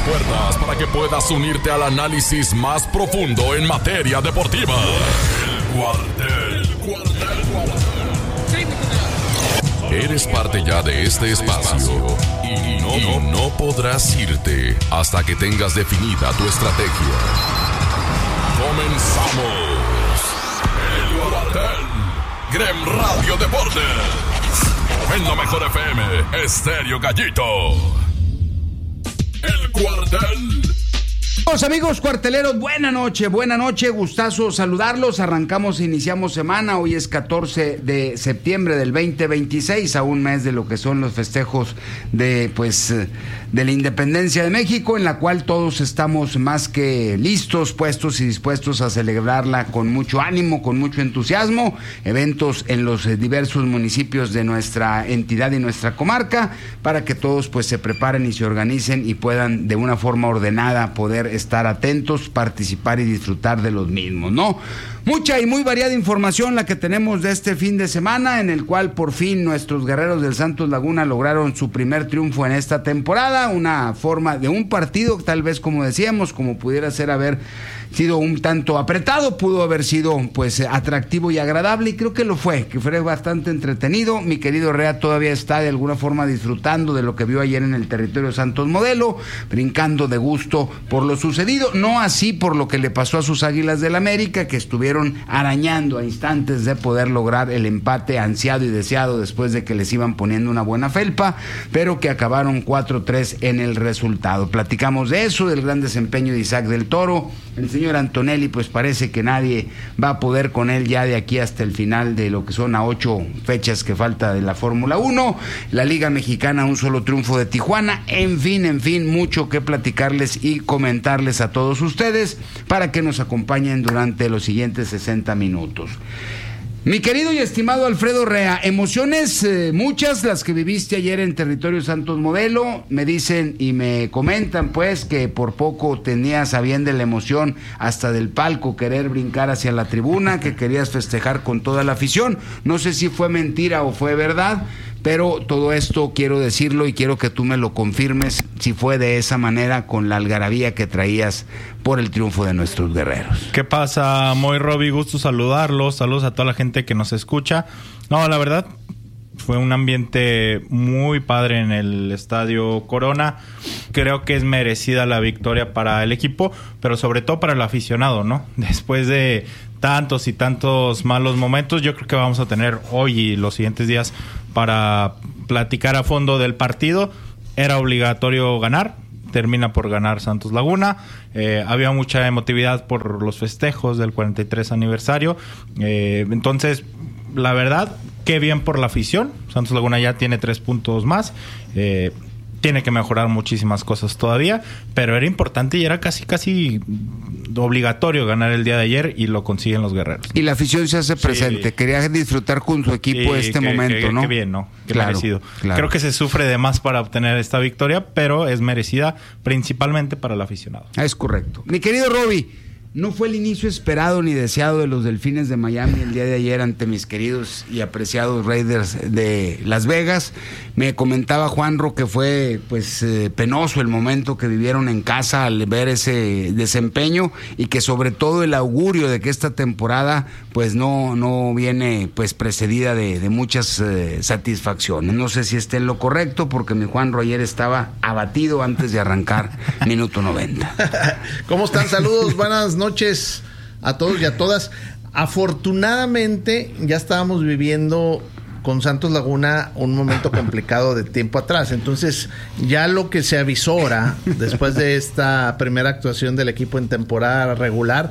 puertas para que puedas unirte al análisis más profundo en materia deportiva. El Cuartel. Eres parte ya de este espacio y no podrás irte hasta que tengas definida tu estrategia. Comenzamos. El Cuartel. Grem Radio Deportes. En la mejor FM, Estéreo Gallito. El Cuartel. Amigos cuarteleros, buena noche, gustazo saludarlos. Arrancamos, iniciamos semana, hoy es 14 de septiembre del 2026, a un mes de lo que son los festejos de la independencia de México, en la cual todos estamos más que listos, puestos y dispuestos a celebrarla con mucho ánimo, con mucho entusiasmo. Eventos en los diversos municipios de nuestra entidad y nuestra comarca, para que todos se preparen y se organicen y puedan de una forma ordenada poder estar atentos, participar y disfrutar de los mismos, ¿no? Mucha y muy variada información la que tenemos de este fin de semana, en el cual por fin nuestros guerreros del Santos Laguna lograron su primer triunfo en esta temporada, una forma de un partido, tal vez como decíamos, como pudiera ser haber sido un tanto apretado, pudo haber sido atractivo y agradable, y creo que lo fue, que fue bastante entretenido. Mi querido Rea todavía está de alguna forma disfrutando de lo que vio ayer en el territorio Santos Modelo, brincando de gusto por lo sucedido, no así por lo que le pasó a sus Águilas del América, que estuvieron arañando a instantes de poder lograr el empate ansiado y deseado después de que les iban poniendo una buena felpa, pero que acabaron 4-3 en el resultado. Platicamos de eso, del gran desempeño de Isaac del Toro. El señor Antonelli, parece que nadie va a poder con él ya de aquí hasta el final de lo que son a 8 fechas que falta de la Fórmula 1. La Liga Mexicana, un solo triunfo de Tijuana. En fin, mucho que platicarles y comentarles a todos ustedes para que nos acompañen durante los siguientes 60 minutos. Mi querido y estimado Alfredo Rea, emociones muchas las que viviste ayer en territorio Santos Modelo. Me dicen y me comentan que por poco tenías a bien de la emoción hasta del palco querer brincar hacia la tribuna, que querías festejar con toda la afición. No sé si fue mentira o fue verdad, pero todo esto quiero decirlo y quiero que tú me lo confirmes si fue de esa manera, con la algarabía que traías por el triunfo de nuestros guerreros. ¿Qué pasa, Moy, Roby? Gusto saludarlos. Saludos a toda la gente que nos escucha. No, la verdad, fue un ambiente muy padre en el Estadio Corona. Creo que es merecida la victoria para el equipo, pero sobre todo para el aficionado, ¿no? Después de tantos y tantos malos momentos, yo creo que vamos a tener hoy y los siguientes días para platicar a fondo del partido. Era obligatorio ganar, termina por ganar Santos Laguna. Había mucha emotividad por los festejos del 43 aniversario. Entonces, la verdad, qué bien por la afición. Santos Laguna ya tiene 3 puntos más. Tiene que mejorar muchísimas cosas todavía, pero era importante y era casi obligatorio ganar el día de ayer, y lo consiguen los guerreros. Y la afición se hace presente, quería disfrutar con su equipo momento, ¿no? Qué bien, ¿no? Qué merecido. Claro. Creo que se sufre de más para obtener esta victoria, pero es merecida principalmente para el aficionado. Es correcto. Mi querido Roby, no fue el inicio esperado ni deseado de los Delfines de Miami el día de ayer ante mis queridos y apreciados Raiders de Las Vegas. Me comentaba Juanro que fue penoso el momento que vivieron en casa al ver ese desempeño, y que sobre todo el augurio de que esta temporada no viene precedida de muchas satisfacciones. No sé si esté en lo correcto, porque mi Juanro ayer estaba abatido antes de arrancar minuto 90. ¿Cómo están? Saludos, buenas noches a todos y a todas. Afortunadamente ya estábamos viviendo con Santos Laguna un momento complicado de tiempo atrás, entonces ya lo que se avisora después de esta primera actuación del equipo en temporada regular,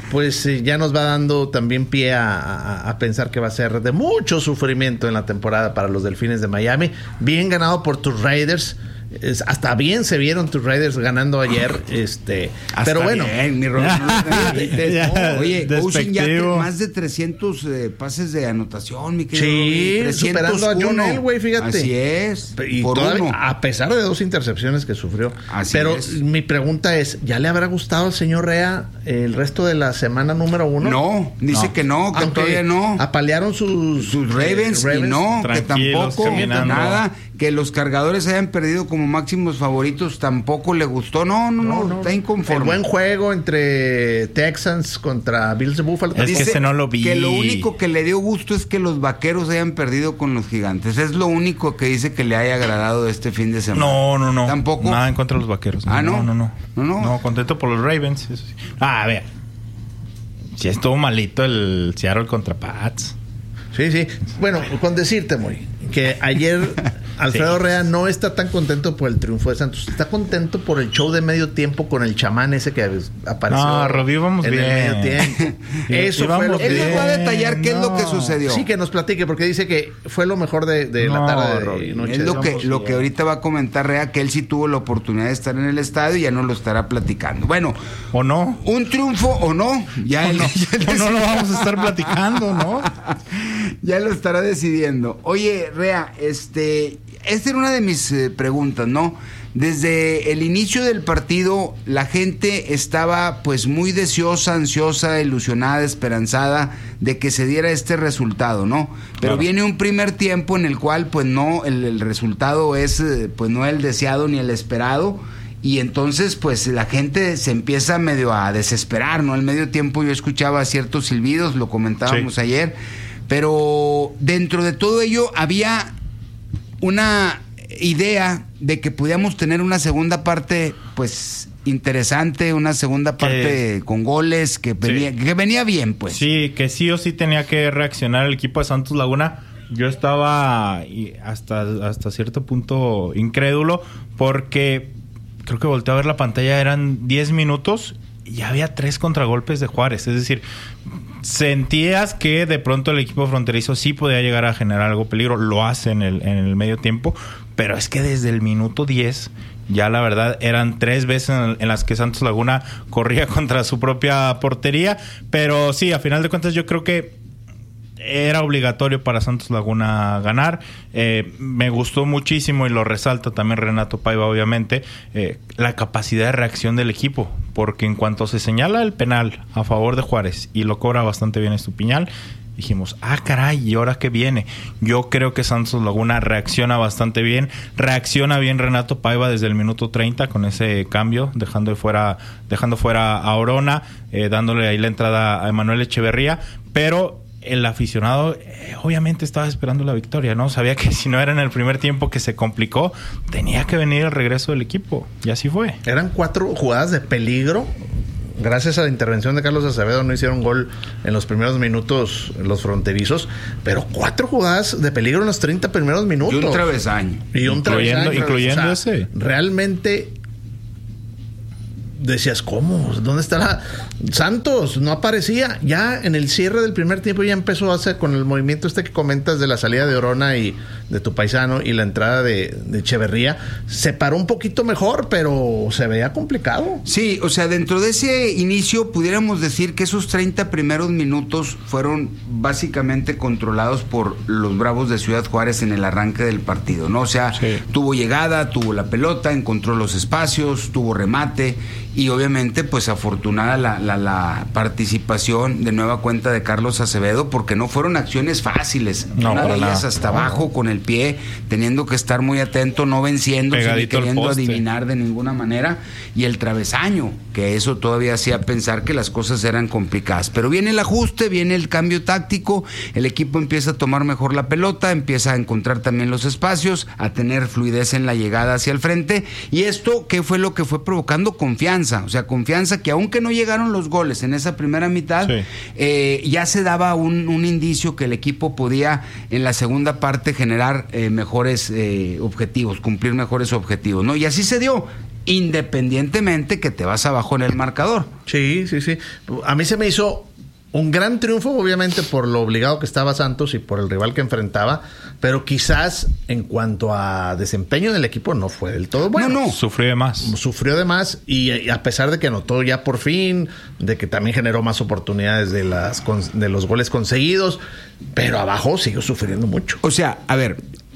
ya nos va dando también pie a pensar que va a ser de mucho sufrimiento en la temporada para los Delfines de Miami. Bien ganado por tus Raiders. Hasta bien se vieron tus Raiders ganando ayer, pero bueno. Bien, mi oye, Ocean ya tiene más de 300 pases de anotación, mi querido. Sí, superando a John Elway, fíjate. Así es. Y a pesar de 2 intercepciones que sufrió. Pero mi pregunta es, ¿ya le habrá gustado al señor Rea el resto de la semana número 1? No, dice que no, que todavía no. Apalearon sus Ravens, y no, que tampoco, nada. que los Cargadores hayan perdido como máximos favoritos tampoco le gustó. No, está inconforme. El buen juego entre Texans contra Bills de Buffalo. Es que ese no lo vi. Que lo único que le dio gusto es que los Vaqueros hayan perdido con los Gigantes. Es lo único que dice que le haya agradado este fin de semana. No. Tampoco. Nada en contra de los Vaqueros. No, contento por los Ravens. Eso sí. A ver. Si estuvo malito el Seattle contra Pats. Sí. Bueno, con decirte, Moy, que ayer Alfredo Rea no está tan contento por el triunfo de Santos. Está contento por el show de medio tiempo con el chamán ese que apareció. No, Rodí, vamos en bien. el medio tiempo. Eso fue lo que... Él les va a detallar qué es lo que sucedió. Sí, que nos platique, porque dice que fue lo mejor de la tarde de noche. Es lo que ahorita va a comentar Rea, que él sí tuvo la oportunidad de estar en el estadio y ya no lo estará platicando. Bueno. ¿O no? Un triunfo o no. Ya no lo vamos a estar platicando, ¿no? Ya lo estará decidiendo. Oye, Rea, esta era una de mis preguntas, ¿no? Desde el inicio del partido, la gente estaba pues muy deseosa, ansiosa, ilusionada, esperanzada de que se diera este resultado, ¿no? Pero viene un primer tiempo en el cual pues no, el resultado es pues no el deseado ni el esperado. Y entonces, pues, la gente se empieza medio a desesperar, ¿no? Al medio tiempo yo escuchaba ciertos silbidos, lo comentábamos ayer, pero dentro de todo ello había una idea de que pudiéramos tener una segunda parte, pues, interesante, una segunda parte con goles, que venía bien, pues. Sí, que sí o sí tenía que reaccionar el equipo de Santos Laguna. Yo estaba hasta cierto punto incrédulo, porque... creo que volteé a ver la pantalla, eran 10 minutos y ya había 3 contragolpes de Juárez. Es decir, sentías que de pronto el equipo fronterizo sí podía llegar a generar algo peligro. Lo hace en el medio tiempo, pero es que desde el minuto 10 ya la verdad eran 3 veces en las que Santos Laguna corría contra su propia portería. Pero sí, a final de cuentas yo creo que era obligatorio para Santos Laguna ganar. Me gustó muchísimo, y lo resalta también Renato Paiva, obviamente, la capacidad de reacción del equipo, porque en cuanto se señala el penal a favor de Juárez y lo cobra bastante bien Estupiñán, dijimos, caray, ¿y ahora qué viene? Yo creo que Santos Laguna reacciona bastante bien. Reacciona bien Renato Paiva desde el minuto 30 con ese cambio, dejando fuera a Orona, dándole ahí la entrada a Emanuel Echeverría, pero el aficionado obviamente estaba esperando la victoria, ¿no? Sabía que si no era en el primer tiempo que se complicó, tenía que venir el regreso del equipo, y así fue. Eran 4 jugadas de peligro. Gracias a la intervención de Carlos Acevedo no hicieron gol en los primeros minutos los fronterizos, pero 4 jugadas de peligro en los 30 primeros minutos. Y un travesaño. Incluyendo ese. Realmente decías, ¿cómo? ¿Dónde está Santos? No aparecía. Ya en el cierre del primer tiempo ya empezó a hacer con el movimiento que comentas de la salida de Orona y de tu paisano y la entrada de Echeverría. Se paró un poquito mejor, pero se veía complicado. Sí, o sea, dentro de ese inicio pudiéramos decir que esos 30 primeros minutos fueron básicamente controlados por los Bravos de Ciudad Juárez en el arranque del partido, ¿no? O sea, tuvo llegada, tuvo la pelota, encontró los espacios, tuvo remate. Y obviamente pues afortunada la participación de nueva cuenta de Carlos Acevedo, porque no fueron acciones fáciles. Una de ellas hasta abajo con el pie, teniendo que estar muy atento, no venciéndose ni queriendo adivinar de ninguna manera, y el travesaño, que eso todavía hacía pensar que las cosas eran complicadas. Pero viene el ajuste, viene el cambio táctico, el equipo empieza a tomar mejor la pelota, empieza a encontrar también los espacios, a tener fluidez en la llegada hacia el frente, y esto, ¿qué fue lo que fue provocando? Confianza. O sea, confianza que aunque no llegaron los goles en esa primera mitad, ya se daba un indicio que el equipo podía en la segunda parte generar mejores objetivos, cumplir mejores objetivos, ¿no? Y así se dio, independientemente que te vas abajo en el marcador. Sí. A mí se me hizo un gran triunfo, obviamente, por lo obligado que estaba Santos y por el rival que enfrentaba, pero quizás en cuanto a desempeño del equipo no fue del todo bueno. No. Sufrió de más, y a pesar de que anotó ya por fin, de que también generó más oportunidades de los goles conseguidos, pero abajo siguió sufriendo mucho. O sea, a ver,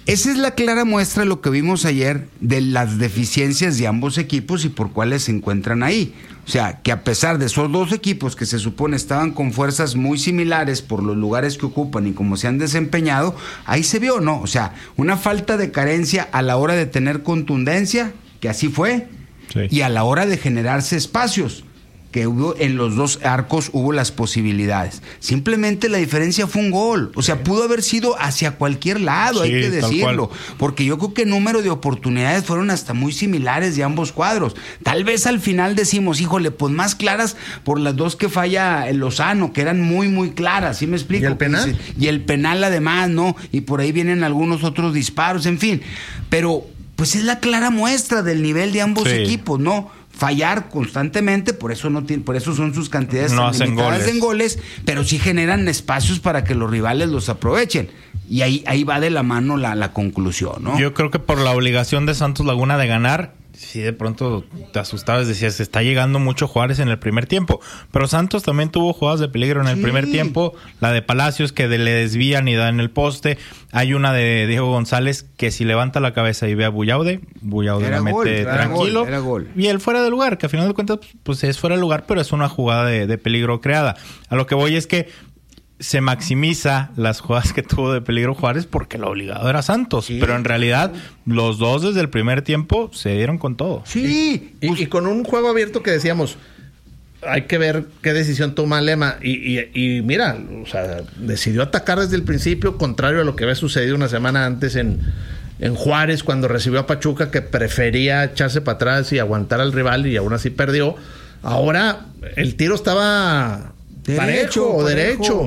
esa es la clara muestra de lo que vimos ayer de las deficiencias de ambos equipos y por cuáles se encuentran ahí. O sea, que a pesar de esos dos equipos que se supone estaban con fuerzas muy similares por los lugares que ocupan y cómo se han desempeñado, ahí se vio, ¿no? O sea, una falta de carencia a la hora de tener contundencia, que así fue, sí, y a la hora de generarse espacios, que hubo en los dos arcos, hubo las posibilidades. Simplemente la diferencia fue un gol. O sea, pudo haber sido hacia cualquier lado, sí, hay que decirlo. Porque yo creo que el número de oportunidades fueron hasta muy similares de ambos cuadros. Tal vez al final decimos, híjole, pues más claras por las dos que falla el Lozano, que eran muy, muy claras. ¿Sí me explico? ¿Y el penal? Y el penal además, ¿no? Y por ahí vienen algunos otros disparos, en fin. Pero, pues es la clara muestra del nivel de ambos equipos, ¿no? Fallar constantemente, por eso son sus cantidades limitadas en goles, pero sí generan espacios para que los rivales los aprovechen. Y ahí va de la mano la conclusión, ¿no? Yo creo que por la obligación de Santos Laguna de ganar, sí, de pronto te asustabas, decías, está llegando mucho Juárez en el primer tiempo. Pero Santos también tuvo jugadas de peligro en el primer tiempo. La de Palacios, que le desvían y dan en el poste. Hay una de Diego González, que si levanta la cabeza y ve a Buyaude la mete tranquilo. Era gol. Y el fuera de lugar, que al final de cuentas, pues es fuera de lugar, pero es una jugada de peligro creada. A lo que voy es que se maximiza las jugadas que tuvo de peligro Juárez porque lo obligado era Santos. Sí. Pero en realidad, los dos desde el primer tiempo se dieron con todo. Sí. Y con un juego abierto que decíamos, hay que ver qué decisión toma Lema. Y mira, o sea, decidió atacar desde el principio, contrario a lo que había sucedido una semana antes en Juárez, cuando recibió a Pachuca, que prefería echarse para atrás y aguantar al rival, y aún así perdió. Ahora, el tiro estaba derecho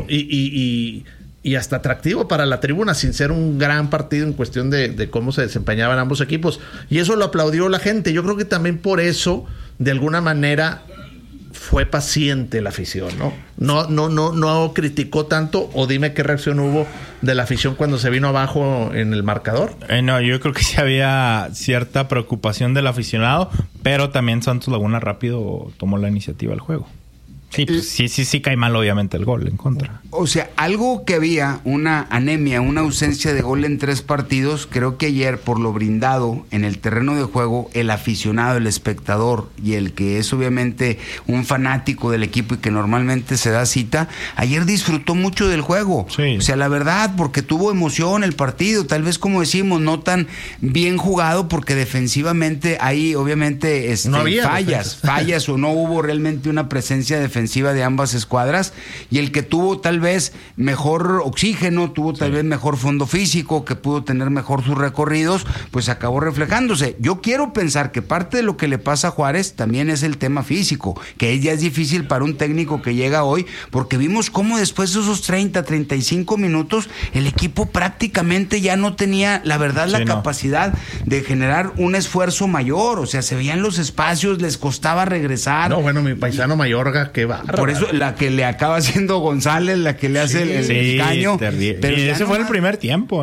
y hasta atractivo para la tribuna, sin ser un gran partido en cuestión de cómo se desempeñaban ambos equipos, y eso lo aplaudió la gente. Yo creo que también por eso, de alguna manera, fue paciente la afición, ¿no? No criticó tanto. O dime qué reacción hubo de la afición cuando se vino abajo en el marcador. No, yo creo que sí había cierta preocupación del aficionado, pero también Santos Laguna rápido tomó la iniciativa del juego. Sí, pues sí cae mal obviamente el gol en contra. O sea, algo que había, una anemia, una ausencia de gol en 3 partidos, creo que ayer por lo brindado en el terreno de juego, el aficionado, el espectador y el que es obviamente un fanático del equipo y que normalmente se da cita, ayer disfrutó mucho del juego. Sí. O sea, la verdad, porque tuvo emoción el partido, tal vez como decimos, no tan bien jugado porque defensivamente ahí obviamente no había fallas o no hubo realmente una presencia defensiva de ambas escuadras, y el que tuvo tal vez mejor oxígeno, tuvo tal vez mejor fondo físico, que pudo tener mejor sus recorridos, pues acabó reflejándose. Yo quiero pensar que parte de lo que le pasa a Juárez también es el tema físico, que ya es difícil para un técnico que llega hoy, porque vimos cómo después de esos 35 minutos el equipo prácticamente ya no tenía, la verdad, la capacidad de generar un esfuerzo mayor. O sea, se veían los espacios, les costaba regresar. No, bueno, mi paisano Mayorga, qué va. Por eso la que le acaba haciendo González, la que le hace el caño. Pero ese fue el primer tiempo,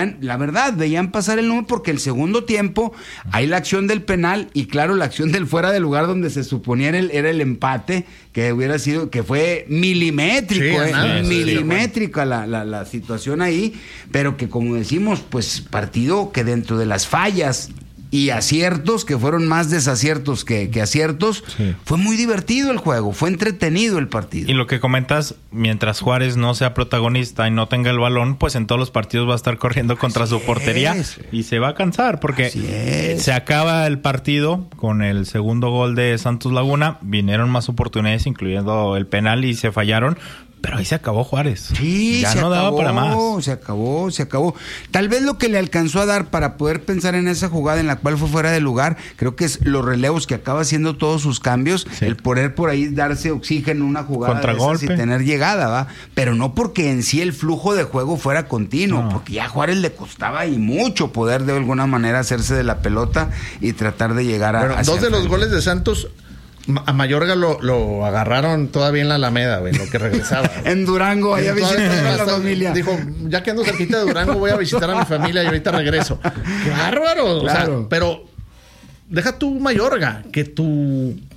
veían pasar el número, porque el segundo tiempo hay la acción del penal y claro, la acción del fuera de lugar donde se suponía era el empate, que hubiera sido, que fue milimétrico, milimétrica la situación ahí, pero que como decimos, pues partido que dentro de las fallas y aciertos, que fueron más desaciertos que aciertos, fue muy divertido el juego, fue entretenido el partido. Y lo que comentas, mientras Juárez no sea protagonista y no tenga el balón, pues en todos los partidos va a estar corriendo contra su portería y se va a cansar, porque se acaba el partido con el segundo gol de Santos Laguna, vinieron más oportunidades, incluyendo el penal, y se fallaron. Pero ahí se acabó Juárez. Sí, ya no daba para más. Se acabó. Tal vez lo que le alcanzó a dar para poder pensar en esa jugada en la cual fue fuera de lugar, creo que es los relevos que acaba haciendo todos sus cambios, el poder por ahí darse oxígeno en una jugada de esas y tener llegada, ¿va? Pero no porque en sí el flujo de juego fuera continuo, porque ya a Juárez le costaba y mucho poder de alguna manera hacerse de la pelota y tratar de llegar a... Dos de los goles de Santos... A Mayorga lo agarraron todavía en la Alameda, güey, lo que regresaba. En Durango, allá visitando a la familia. Dijo, ya que ando cerquita de Durango, voy a visitar a mi familia y ahorita regreso. ¡Qué bárbaro! Claro. O sea, pero deja tú Mayorga, que tu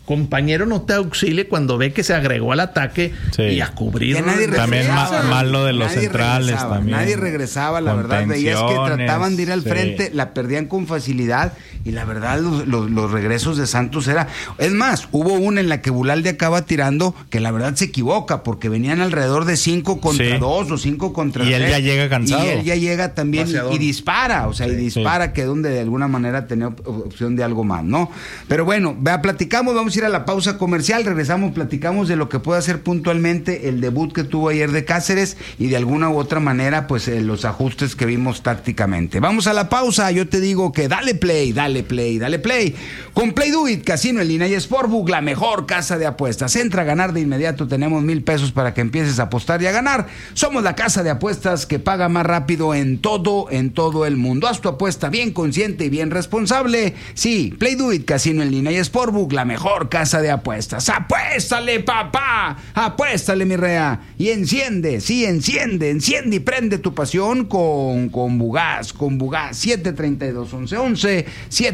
compañero no te auxilie cuando ve que se agregó al ataque y a cubrir. También mal lo de los centrales. Nadie regresaba, la verdad. Veías que trataban de ir al frente, la perdían con facilidad y la verdad los regresos de Santos era... Es más, hubo una en la que Bulalde acaba tirando que la verdad se equivoca porque venían alrededor de 5 contra 2 o 5 contra 3. Y él ya llega cansado. Y él ya llega también y dispara, que donde de alguna manera tenía opción de algo más, ¿no? Pero bueno, platicamos, vamos a ir a la pausa comercial, regresamos, platicamos de lo que puede hacer puntualmente el debut que tuvo ayer de Cáceres y de alguna u otra manera, pues los ajustes que vimos tácticamente. Vamos a la pausa, yo te digo que dale play. Con Play Do It, Casino en línea y Sportbook, la mejor casa de apuestas. Entra a ganar de inmediato, tenemos 1,000 pesos para que empieces a apostar y a ganar. Somos la casa de apuestas que paga más rápido en todo el mundo. Haz tu apuesta bien consciente y bien responsable. Sí, Play Do It, Casino en línea y Sportbook, la mejor casa de apuestas. ¡Apuéstale, papá! ¡Apuéstale, mi rea! Y enciende y prende tu pasión con Bugaz. 732-1111,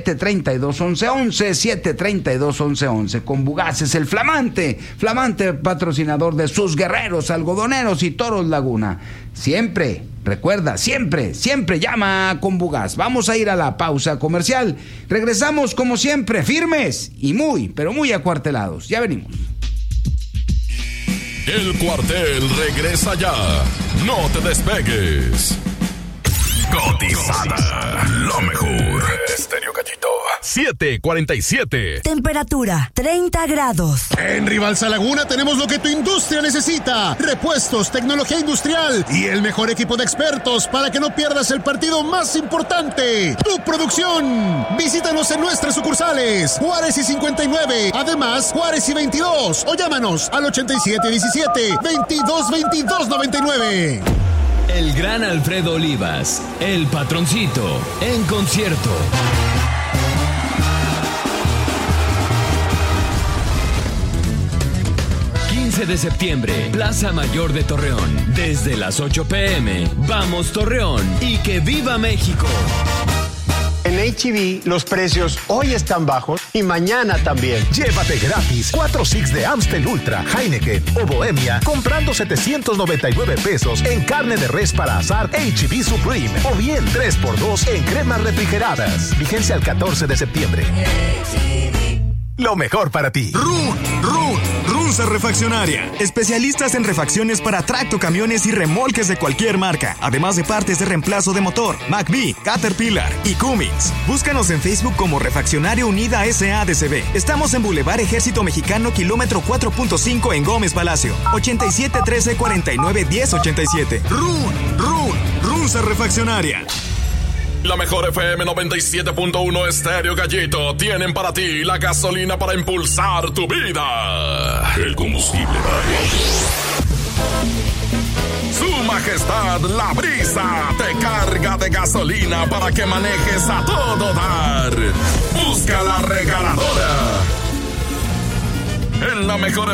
732-1111. Con Bugaz es el flamante patrocinador de sus guerreros, algodoneros y toros Laguna. Siempre, recuerda, siempre llama con Bugaz. Vamos a ir a la pausa comercial. Regresamos como siempre, firmes y pero muy acuartelados. Ya venimos. El cuartel regresa ya. No te despegues. Cotizada, lo mejor. Estéreo Gallito. 7:47. Temperatura 30 grados. En Rivalsa Laguna tenemos lo que tu industria necesita: repuestos, tecnología industrial y el mejor equipo de expertos para que no pierdas el partido más importante, tu producción. Visítanos en nuestras sucursales Juárez y 59, además Juárez y 22, o llámanos al 8717-222299. El gran Alfredo Olivas, el patroncito, en concierto. 15 de septiembre, Plaza Mayor de Torreón. Desde las 8 p.m. Vamos Torreón y que viva México. En H-E-B los precios hoy están bajos y mañana también. Llévate gratis 4 Six de Amstel Ultra, Heineken o Bohemia comprando 799 pesos en carne de res para asar H-E-B Supreme o bien 3x2 en cremas refrigeradas. Vigencia al 14 de septiembre. Lo mejor para ti. Runza Refaccionaria. Especialistas en refacciones para tractocamiones y remolques de cualquier marca. Además de partes de reemplazo de motor, McBee, Caterpillar y Cummins. Búscanos en Facebook como Refaccionaria Unida S.A.D.C.B. Estamos en Boulevard Ejército Mexicano, kilómetro 4.5 en Gómez Palacio. 8713-491087. Runza Refaccionaria. La mejor FM 97.1 Estéreo Gallito tienen para ti la gasolina para impulsar tu vida. El combustible Su Majestad la Brisa te carga de gasolina para que manejes a todo dar. Busca la regaladora. En la mejor